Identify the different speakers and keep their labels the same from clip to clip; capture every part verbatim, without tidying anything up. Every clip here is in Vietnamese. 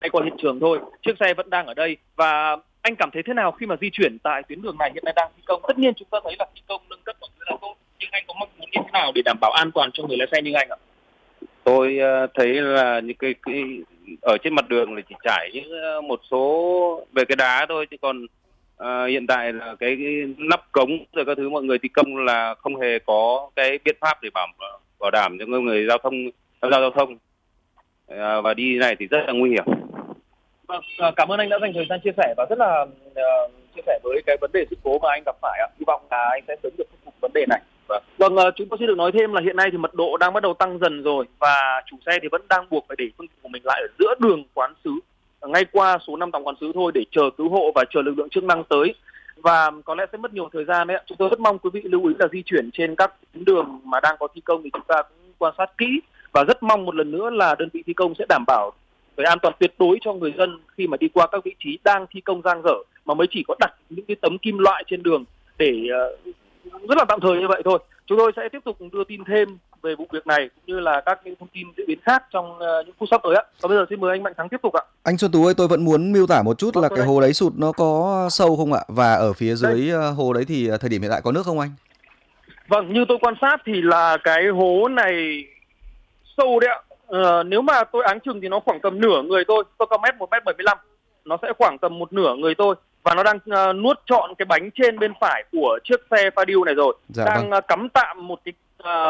Speaker 1: bay qua hiện trường thôi, chiếc xe vẫn đang ở đây. Và anh cảm thấy thế nào khi mà di chuyển tại tuyến đường này hiện nay đang thi công? Tất nhiên chúng ta thấy là thi công nâng cấp mọi thứ là tốt, nhưng anh có mong muốn như thế nào để đảm bảo an toàn cho người lái xe như anh ạ?
Speaker 2: Tôi thấy là những cái, cái ở trên mặt đường là chỉ trải những một số về cái đá thôi, chứ còn à, hiện tại là cái, cái nắp cống rồi các thứ mọi người thi công là không hề có cái biện pháp để bảo bảo đảm cho người giao thông tham gia giao thông à, và đi này thì rất là nguy hiểm.
Speaker 1: Vâng, cảm ơn anh đã dành thời gian chia sẻ và rất là uh, chia sẻ với cái vấn đề sự cố mà anh gặp phải ạ. Hy vọng là anh sẽ sớm được khắc phục vấn đề này. Vâng, vâng uh, chúng tôi xin được nói thêm là hiện nay thì mật độ đang bắt đầu tăng dần rồi và chủ xe thì vẫn đang buộc phải để phương tiện của mình lại ở giữa đường Quán Sứ, ngay qua số năm tám Quán Sứ thôi để chờ cứu hộ và chờ lực lượng chức năng tới. Và có lẽ sẽ mất nhiều thời gian đấy ạ. Chúng tôi rất mong quý vị lưu ý là di chuyển trên các tuyến đường mà đang có thi công thì chúng ta cũng quan sát kỹ và rất mong một lần nữa là đơn vị thi công sẽ đảm bảo về an toàn tuyệt đối cho người dân khi mà đi qua các vị trí đang thi công dang dở, mà mới chỉ có đặt những cái tấm kim loại trên đường để uh, rất là tạm thời như vậy thôi. Chúng tôi sẽ tiếp tục đưa tin thêm về vụ việc này cũng như là các những thông tin diễn biến khác trong uh, những phút sắp tới ạ. Và bây giờ xin mời anh Mạnh Thắng tiếp tục ạ.
Speaker 3: Anh Xuân Tú ơi, tôi vẫn muốn miêu tả một chút
Speaker 1: Vâng,
Speaker 3: là cái
Speaker 1: đây.
Speaker 3: hồ đấy sụt nó có sâu không ạ? Và ở phía dưới đây. Hồ đấy thì thời điểm hiện tại có nước không anh?
Speaker 1: Vâng, như tôi quan sát thì là cái hố này sâu đấy ạ. Uh, nếu mà tôi áng chừng thì nó khoảng tầm nửa người tôi, tôi có mét một mét bảy mươi lăm, nó sẽ khoảng tầm một nửa người tôi và nó đang uh, nuốt trọn cái bánh trên bên phải của chiếc xe Fadil này rồi.
Speaker 3: Dạ,
Speaker 1: đang
Speaker 3: vâng.
Speaker 1: uh, cắm tạm một cái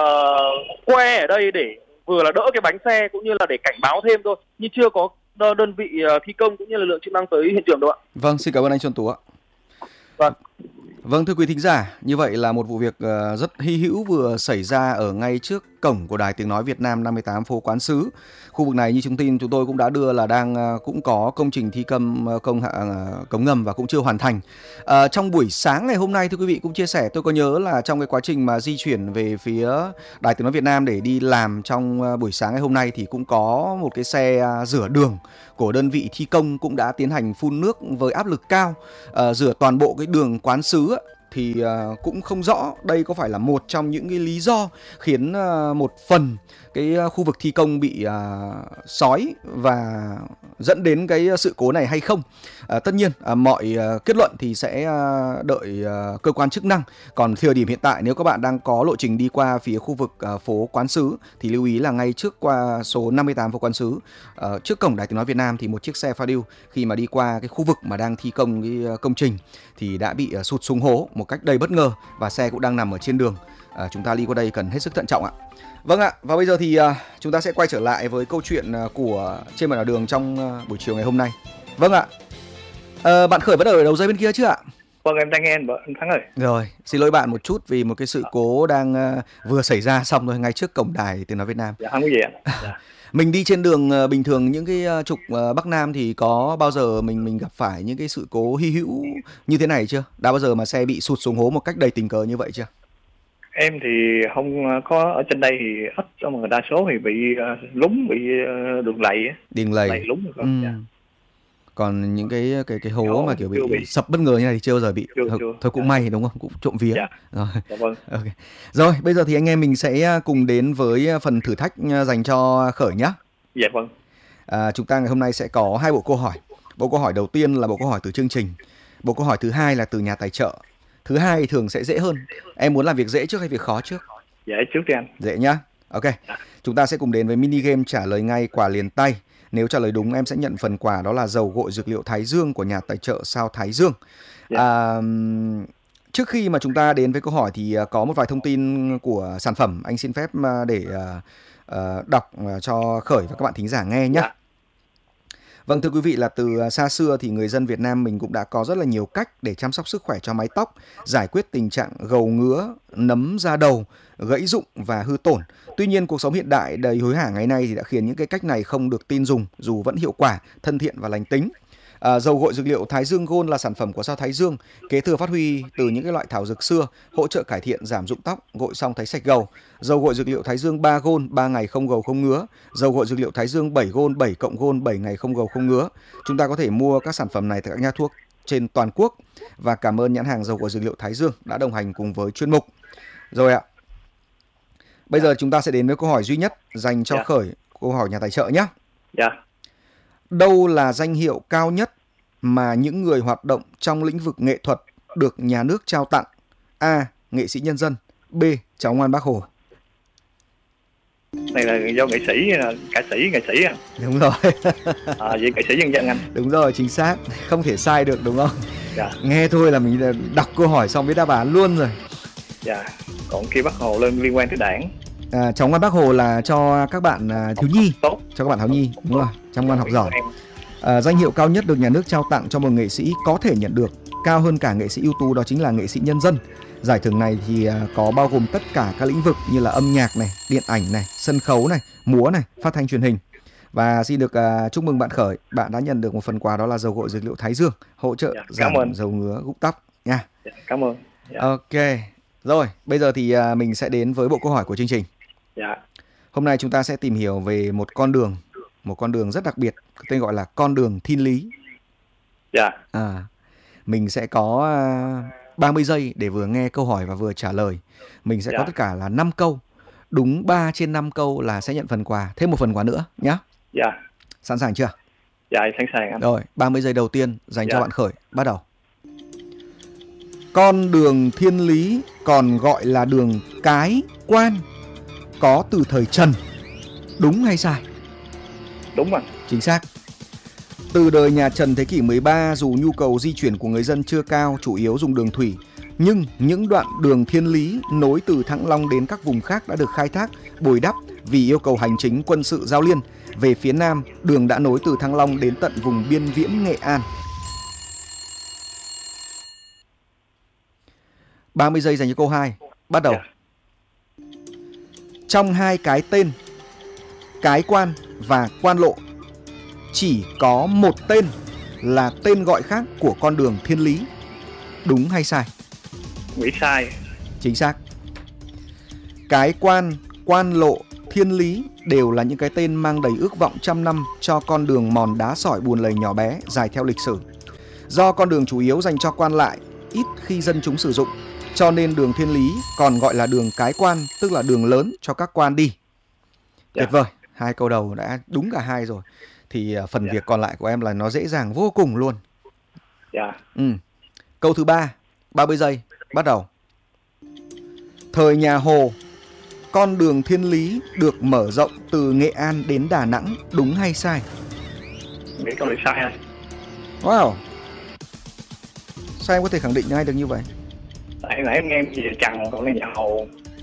Speaker 1: uh, que ở đây để vừa là đỡ cái bánh xe cũng như là để cảnh báo thêm thôi, nhưng chưa có đơn vị uh, thi công cũng như là lực lượng chức năng tới hiện trường đâu ạ.
Speaker 3: Vâng, xin cảm ơn anh Xuân Tú ạ.
Speaker 1: Vâng.
Speaker 3: Vâng, thưa quý thính giả, như vậy là một vụ việc uh, rất hy hữu vừa xảy ra ở ngay trước cổng của Đài Tiếng Nói Việt Nam năm mươi tám phố Quán Sứ. Khu vực này như thông tin chúng tôi cũng đã đưa là đang uh, cũng có công trình thi công uh, công hạ uh, cống ngầm và cũng chưa hoàn thành. Uh, trong buổi sáng ngày hôm nay, thưa quý vị cũng chia sẻ, tôi có nhớ là trong cái quá trình mà di chuyển về phía Đài Tiếng Nói Việt Nam để đi làm trong uh, buổi sáng ngày hôm nay thì cũng có một cái xe uh, rửa đường của đơn vị thi công cũng đã tiến hành phun nước với áp lực cao uh, rửa toàn bộ cái đường Quán Sứ ấy. Thì uh, cũng không rõ đây có phải là một trong những cái lý do khiến uh, một phần cái uh, khu vực thi công bị uh, sói và dẫn đến cái sự cố này hay không. Uh, tất nhiên uh, mọi uh, kết luận thì sẽ uh, đợi uh, cơ quan chức năng. Còn thời điểm hiện tại nếu các bạn đang có lộ trình đi qua phía khu vực uh, phố Quán Sứ thì lưu ý là ngay trước qua số năm mươi tám phố Quán Sứ, uh, trước cổng Đài Tiếng Nói Việt Nam thì một chiếc xe Fadil khi mà đi qua cái khu vực mà đang thi công cái uh, công trình thì đã bị uh, sụt xuống hố một cách đầy bất ngờ và xe cũng đang nằm ở trên đường. À, chúng ta đi qua đây cần hết sức thận trọng ạ. Vâng ạ, và bây giờ thì uh, chúng ta sẽ quay trở lại với câu chuyện uh, của trên mặt đường trong uh, buổi chiều ngày hôm nay. Vâng ạ. À, bạn Khởi vẫn ở đầu dây bên kia chứ ạ?
Speaker 4: Vâng, em đang nghe anh, anh Thắng ơi.
Speaker 3: Rồi, xin lỗi bạn một chút vì một cái sự cố đang uh, vừa xảy ra xong rồi ngay trước cổng Đài Tiếng Nói Việt Nam.
Speaker 4: Dạ, không có gì ạ. Dạ.
Speaker 3: Mình đi trên đường uh, bình thường những cái uh, trục uh, Bắc Nam thì có bao giờ mình mình gặp phải những cái sự cố hy hữu như thế này chưa? Đã bao giờ mà xe bị sụt xuống hố một cách đầy tình cờ như vậy chưa?
Speaker 4: Em thì không có ở trên đây thì ít, trong người đa số thì bị uh, lún, bị uh, đường lầy á.
Speaker 3: Đường lầy.
Speaker 4: Lầy lún rồi con.
Speaker 3: Ừ.
Speaker 4: Dạ.
Speaker 3: Còn những cái cái cái hố
Speaker 4: Hố
Speaker 3: mà kiểu bị,
Speaker 4: bị
Speaker 3: sập bất ngờ như này thì chưa bao giờ bị.
Speaker 4: Chưa,
Speaker 3: thôi,
Speaker 4: chưa.
Speaker 3: thôi cũng
Speaker 4: Dạ.
Speaker 3: may đúng không? Cũng trộm vía.
Speaker 4: Dạ.
Speaker 3: Rồi.
Speaker 4: Dạ vâng.
Speaker 3: Okay. Rồi, bây giờ thì anh em mình sẽ cùng đến với phần thử thách dành cho Khởi nhé.
Speaker 4: Dạ vâng.
Speaker 3: À, chúng ta ngày hôm nay sẽ có hai bộ câu hỏi. Bộ câu hỏi đầu tiên là bộ câu hỏi từ chương trình. Bộ câu hỏi thứ hai là từ nhà tài trợ. Thứ hai thường sẽ dễ hơn. Em muốn làm việc dễ trước hay việc khó trước?
Speaker 4: Dễ trước đi anh.
Speaker 3: Dễ nhá. Ok. Chúng ta sẽ cùng đến với mini game trả lời ngay quà liền tay. Nếu trả lời đúng em sẽ nhận phần quà đó là dầu gội dược liệu Thái Dương của nhà tài trợ Sao Thái Dương.
Speaker 4: Yeah.
Speaker 3: À, trước khi mà chúng ta đến với câu hỏi thì có một vài thông tin của sản phẩm anh xin phép để uh, đọc cho Khởi và các bạn thính giả nghe nhé. Yeah. Vâng, thưa quý vị, là từ xa xưa thì người dân Việt Nam mình cũng đã có rất là nhiều cách để chăm sóc sức khỏe cho mái tóc, giải quyết tình trạng gầu ngứa, nấm da đầu, gãy rụng và hư tổn. Tuy nhiên, cuộc sống hiện đại đầy hối hả ngày nay thì đã khiến những cái cách này không được tin dùng dù vẫn hiệu quả, thân thiện và lành tính. À, dầu gội dược liệu Thái Dương Gold là sản phẩm của Sao Thái Dương, kế thừa phát huy từ những cái loại thảo dược xưa, hỗ trợ cải thiện giảm rụng tóc, gội xong thấy sạch gầu. Dầu gội dược liệu Thái Dương ba Gold, ba ngày không gầu không ngứa. Dầu gội dược liệu Thái Dương bảy Gold, bảy cộng Gold, bảy ngày không gầu không ngứa. Chúng ta có thể mua các sản phẩm này tại các nhà thuốc trên toàn quốc. Và cảm ơn nhãn hàng dầu gội dược liệu Thái Dương đã đồng hành cùng với chuyên mục. Rồi ạ. Bây giờ chúng ta sẽ đến với câu hỏi duy nhất dành cho
Speaker 4: Dạ.
Speaker 3: Khởi, câu hỏi nhà tài trợ nhé.
Speaker 4: Dạ.
Speaker 3: đâu là danh hiệu cao nhất mà những người hoạt động trong lĩnh vực nghệ thuật được nhà nước trao tặng? A. Nghệ sĩ nhân dân. B. Cháu ngoan Bác Hồ.
Speaker 4: Này là do nghệ sĩ, là ca sĩ, nghệ sĩ à?
Speaker 3: Đúng rồi.
Speaker 4: À, vậy nghệ sĩ nhân dân anh.
Speaker 3: Đúng rồi, chính xác. Không thể sai được đúng không?
Speaker 4: Dạ.
Speaker 3: Nghe thôi là mình đọc câu hỏi xong biết đáp án luôn rồi.
Speaker 4: Dạ. Còn khi Bác Hồ lên liên quan tới đảng.
Speaker 3: À, cháu ngoan Bác Hồ là cho các bạn à, thiếu nhi.
Speaker 4: Tốt.
Speaker 3: Cho các bạn thiếu nhi, đúng rồi. Cháu ngoan học giỏi. À, danh hiệu cao nhất được nhà nước trao tặng cho một nghệ sĩ có thể nhận được, cao hơn cả nghệ sĩ ưu tú, đó chính là nghệ sĩ nhân dân. Giải thưởng này thì à, có bao gồm tất cả các lĩnh vực như là âm nhạc này, điện ảnh này, sân khấu này, múa này, phát thanh truyền hình. Và xin được à, chúc mừng bạn Khởi, bạn đã nhận được một phần quà, đó là dầu gội dược liệu Thái Dương, hỗ trợ
Speaker 4: Dạ,
Speaker 3: giảm
Speaker 4: ơn.
Speaker 3: dầu ngứa rụng tóc nha.
Speaker 4: Dạ, cảm ơn. Dạ.
Speaker 3: Ok, rồi bây giờ thì à, mình sẽ đến với bộ câu hỏi của chương trình.
Speaker 4: Dạ.
Speaker 3: Hôm nay chúng ta sẽ tìm hiểu về một con đường, một con đường rất đặc biệt, tên gọi là con đường thiên lý.
Speaker 4: Dạ.
Speaker 3: À, mình sẽ có uh, ba mươi giây để vừa nghe câu hỏi và vừa trả lời. Mình sẽ
Speaker 4: Dạ.
Speaker 3: có tất cả là năm câu. Đúng ba trên năm câu là sẽ nhận phần quà, thêm một phần quà nữa nhé.
Speaker 4: Dạ.
Speaker 3: Sẵn sàng chưa?
Speaker 4: Dạ, sẵn sàng anh.
Speaker 3: Rồi, ba mươi giây đầu tiên dành
Speaker 4: Dạ.
Speaker 3: cho bạn Khởi, bắt đầu. Con đường thiên lý còn gọi là đường cái quan, có từ thời Trần. Đúng hay sai?
Speaker 4: Đúng anh.
Speaker 3: Chính xác. Từ đời nhà Trần thế kỷ mười ba, dù nhu cầu di chuyển của người dân chưa cao, chủ yếu dùng đường thủy, nhưng những đoạn đường thiên lý nối từ Thăng Long đến các vùng khác đã được khai thác, bồi đắp vì yêu cầu hành chính quân sự giao liên. Về phía Nam, đường đã nối từ Thăng Long đến tận vùng biên viễn Nghệ An. ba mươi giây dành cho câu hai. Bắt đầu. Trong hai cái tên cái quan và quan lộ, chỉ có một tên là tên gọi khác của con đường thiên lý. Đúng hay sai?
Speaker 4: Nghĩ sai.
Speaker 3: Chính xác. Cái quan, quan lộ, thiên lý đều là những cái tên mang đầy ước vọng trăm năm cho con đường mòn đá sỏi bùn lầy nhỏ bé dài theo lịch sử. Do con đường chủ yếu dành cho quan lại, ít khi dân chúng sử dụng, cho nên đường thiên lý còn gọi là đường cái quan, tức là đường lớn cho các quan đi.
Speaker 4: Dạ.
Speaker 3: Tuyệt vời, hai câu đầu đã đúng cả hai rồi. Thì phần
Speaker 4: Dạ.
Speaker 3: việc còn lại của em là nó dễ dàng vô cùng luôn.
Speaker 4: Dạ.
Speaker 3: Ừ. Câu thứ ba, ba mươi giây, bắt đầu. Thời nhà Hồ, con đường thiên lý được mở rộng từ Nghệ An đến Đà Nẵng. Đúng hay sai?
Speaker 4: Nghĩ câu này sai anh.
Speaker 3: Wow. Sao em có thể khẳng định ngay được như vậy?
Speaker 4: Tại nãy em nghe gì Trần, còn là nhà Hồ.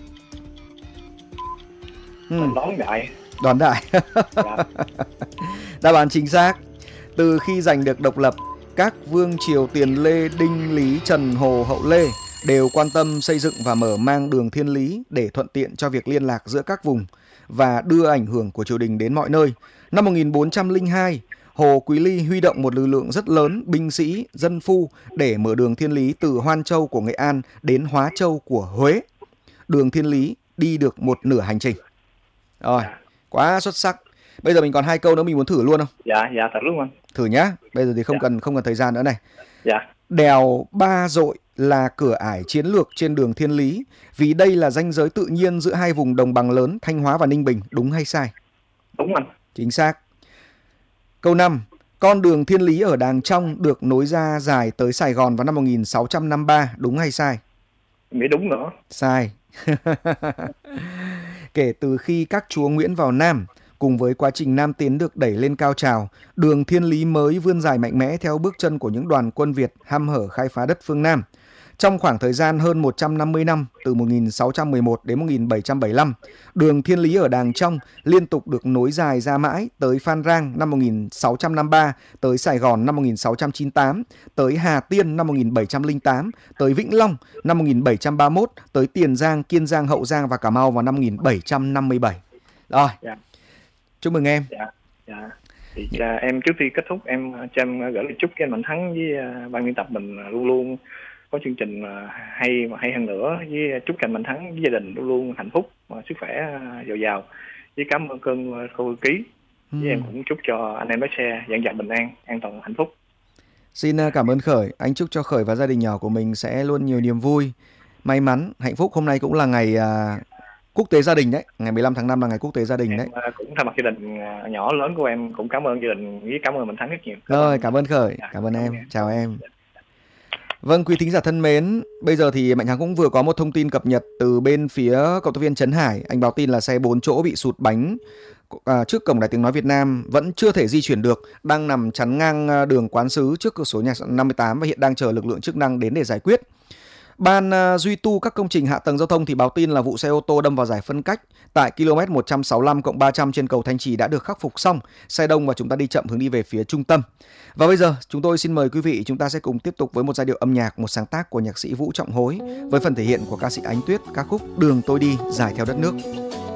Speaker 3: Ừ.
Speaker 4: Đón đại.
Speaker 3: Đoán đại.
Speaker 4: Dạ.
Speaker 3: Đáp án chính xác. Từ khi giành được độc lập, các vương triều Tiền Lê, Đinh, Lý, Trần, Hồ, Hậu Lê đều quan tâm xây dựng và mở mang đường thiên lý để thuận tiện cho việc liên lạc giữa các vùng và đưa ảnh hưởng của triều đình đến mọi nơi. Năm một nghìn bốn trăm lẻ hai, Hồ Quý Ly huy động một lực lượng rất lớn binh sĩ, dân phu để mở đường thiên lý từ Hoan Châu của Nghệ An đến Hóa Châu của Huế. Đường thiên lý đi được một nửa hành trình. Rồi, quá xuất sắc. Bây giờ mình còn hai câu nữa, mình muốn thử luôn không?
Speaker 4: Dạ, dạ thật luôn anh.
Speaker 3: Thử nhá. Bây giờ thì không
Speaker 4: Dạ.
Speaker 3: cần không cần thời gian nữa này.
Speaker 4: Dạ.
Speaker 3: Đèo Ba Dội là cửa ải chiến lược trên đường thiên lý, vì đây là ranh giới tự nhiên giữa hai vùng đồng bằng lớn Thanh Hóa và Ninh Bình. Đúng hay sai?
Speaker 4: Đúng anh.
Speaker 3: Chính xác. Câu năm. Con đường thiên lý ở Đàng Trong được nối ra dài tới Sài Gòn vào năm một nghìn sáu trăm năm mươi ba. Đúng hay sai?
Speaker 4: Nghĩ đúng nữa.
Speaker 3: Sai. Kể từ khi các chúa Nguyễn vào Nam, cùng với quá trình Nam tiến được đẩy lên cao trào, đường thiên lý mới vươn dài mạnh mẽ theo bước chân của những đoàn quân Việt hăm hở khai phá đất phương Nam. Trong khoảng thời gian hơn một trăm năm mươi năm, từ một nghìn sáu trăm mười một đến một nghìn bảy trăm bảy mươi lăm, đường thiên lý ở Đàng Trong liên tục được nối dài ra mãi tới Phan Rang năm một nghìn sáu trăm năm mươi ba, tới Sài Gòn năm một nghìn sáu trăm chín mươi tám, tới Hà Tiên năm một nghìn bảy trăm lẻ tám, tới Vĩnh Long năm một nghìn bảy trăm ba mươi mốt, tới Tiền Giang, Kiên Giang, Hậu Giang và Cà Mau vào năm một nghìn bảy trăm năm mươi bảy. Rồi,
Speaker 4: Dạ.
Speaker 3: chúc mừng em.
Speaker 4: Dạ. Dạ. Thì à, em trước khi kết thúc em cho em gửi lời chúc cho anh Mạnh Thắng với à, ban biên tập mình luôn luôn có chương trình à, hay mà hay hơn nữa, với chúc cho anh Mạnh Thắng với gia đình luôn luôn hạnh phúc và sức khỏe à, dồi dào, với cảm ơn cơn cô thư ký.
Speaker 3: Ừ.
Speaker 4: Với em cũng chúc cho anh em lái xe dàn dàn bình an, an toàn, hạnh phúc.
Speaker 3: Xin cảm ơn Khởi. Anh chúc cho Khởi và gia đình nhỏ của mình sẽ luôn nhiều niềm vui, may mắn, hạnh phúc. Hôm nay cũng là ngày à, quốc tế gia đình đấy, ngày mười lăm tháng năm là ngày quốc tế gia đình
Speaker 4: Em
Speaker 3: đấy.
Speaker 4: ờ, cũng thay mặt gia đình ờ, nhỏ lớn của em cũng cảm ơn gia đình với cảm ơn Mạnh Thắng rất nhiều.
Speaker 3: Rồi, cảm ơn Khởi,
Speaker 4: Dạ,
Speaker 3: cảm ơn
Speaker 4: cảm ơn
Speaker 3: em,
Speaker 4: em.
Speaker 3: chào em. Vâng, quý thính giả thân mến, bây giờ thì Mạnh Thắng cũng vừa có một thông tin cập nhật từ bên phía cộng tác viên Trấn Hải. Anh báo tin là xe bốn chỗ bị sụt bánh à, trước cổng Đài Tiếng Nói Việt Nam vẫn chưa thể di chuyển được, đang nằm chắn ngang à, đường Quán Sứ trước cửa sổ nhà năm mươi tám và hiện đang chờ lực lượng chức năng đến để giải quyết. Ban uh, duy tu các công trình hạ tầng giao thông thì báo tin là vụ xe ô tô đâm vào giải phân cách tại km một trăm sáu mươi lăm cộng ba trăm trên cầu Thanh Trì đã được khắc phục xong. Xe đông và chúng ta đi chậm hướng đi về phía trung tâm. Và bây giờ chúng tôi xin mời quý vị, chúng ta sẽ cùng tiếp tục với một giai điệu âm nhạc, một sáng tác của nhạc sĩ Vũ Trọng Hối với phần thể hiện của ca sĩ Ánh Tuyết, ca khúc Đường tôi đi dài theo đất nước.